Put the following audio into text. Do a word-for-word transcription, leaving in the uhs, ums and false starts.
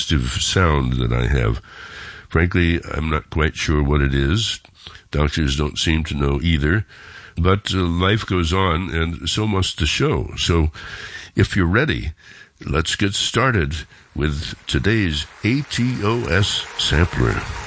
suggestive sound that I have. Frankly, I'm not quite sure what it is. Doctors don't seem to know either. But uh, life goes on, and so must the show. So if you're ready, let's get started with today's A T O S sampler.